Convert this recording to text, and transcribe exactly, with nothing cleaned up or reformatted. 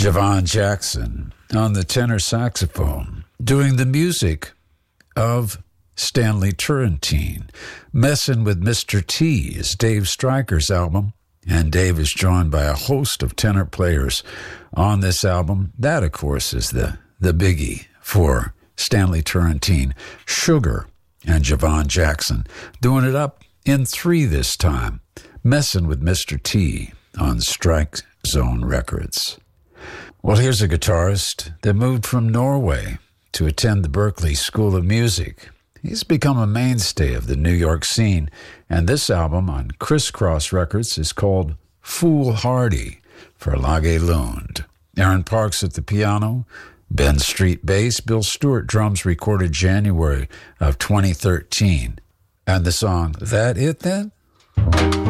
Javon Jackson on the tenor saxophone, doing the music of Stanley Turrentine. Messin' with Mister T is Dave Stryker's album, and Dave is joined by a host of tenor players on this album. That, of course, is the, the biggie for Stanley Turrentine, Sugar, and Javon Jackson, doing it up in three this time. Messin' with Mister T on Strike Zone Records. Well, here's a guitarist that moved from Norway to attend the Berklee School of Music. He's become a mainstay of the New York scene, and this album on Crisscross Records is called Foolhardy for Lage Lund. Aaron Parks at the piano, Ben Street bass, Bill Stewart drums, recorded January of twenty thirteen. And the song, That It Then?